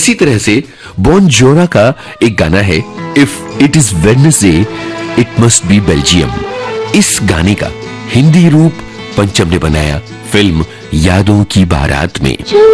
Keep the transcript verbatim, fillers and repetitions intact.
इसी तरह से बॉन जोरा का एक गाना है, if it is Wednesday it must be Belgium. इस गाने का हिंदी रूप पंचम ने बनाया फिल्म यादों की बारात में।